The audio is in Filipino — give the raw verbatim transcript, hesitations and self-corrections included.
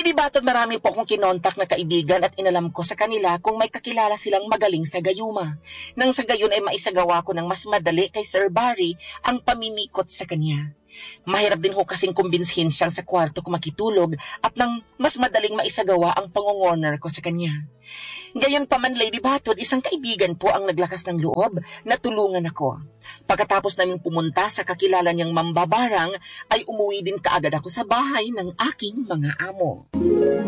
Lady Baton, marami po akong kinontak na kaibigan at inalam ko sa kanila kung may kakilala silang magaling sa gayuma. Nang sa gayon ay maisagawa ko ng mas madali kay Sir Barry ang pamimikot sa kanya. Mahirap din ho kasing kumbinsihin siyang sa kwarto ko makitulog at nang mas madaling maisagawa ang pangongorner ko sa kanya. Gayon pa man, Lady Baton, isang kaibigan po ang naglakas ng loob na tulungan ako. Pagkatapos naming pumunta sa kakilala niyang mambabarang, ay umuwi din kaagad ako sa bahay ng aking mga amo.